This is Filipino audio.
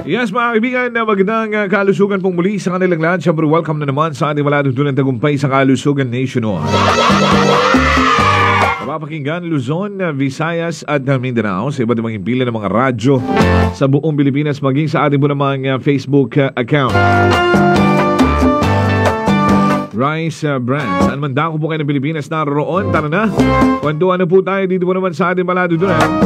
Yes, mga kaibigan, magandang kalusugan pong muli sa kanilang lahat. Siyempre, welcome na naman sa ating maladudunan tagumpay sa Kalusugan Nationwide. Mapapakinggan Luzon, Visayas at Mindanao sa iba't ibang himpilan ng mga radyo sa buong Pilipinas, maging sa ating po namang Facebook account. Rice Brand. Saan man dako po kayo ng Pilipinas naroon, tara na. Kwentuhan na po tayo dito po naman sa ating maladudunan.